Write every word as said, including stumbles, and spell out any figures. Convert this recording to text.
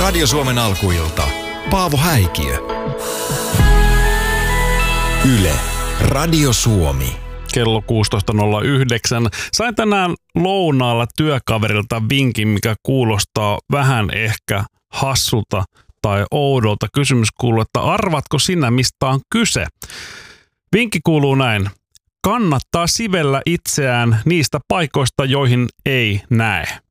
Radio Suomen alkuilta. Paavo Häikiö. Yle. Radio Suomi. Kello kuusitoista nolla yhdeksän. Sain tänään lounaalla työkaverilta vinkin, mikä kuulostaa vähän ehkä hassulta tai oudolta. Kysymys kuuluu, että arvatko sinä, mistä on kyse? Vinkki kuuluu näin. Kannattaa sivellä itseään niistä paikoista, joihin ei näe.